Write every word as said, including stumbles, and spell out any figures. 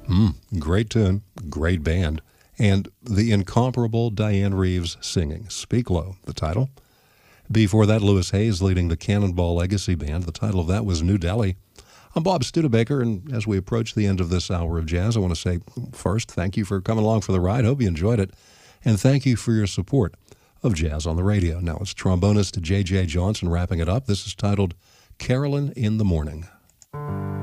Mm, great tune, great band, and the incomparable Diane Reeves singing. Speak Low, the title. Before that, Louis Hayes leading the Cannonball Legacy Band. The title of that was New Delhi. I'm Bob Studebaker, and as we approach the end of this hour of jazz, I want to say first, thank you for coming along for the ride. Hope you enjoyed it, and thank you for your support of Jazz on the Radio. Now it's trombonist J J Johnson wrapping it up. This is titled Carolyn in the Morning.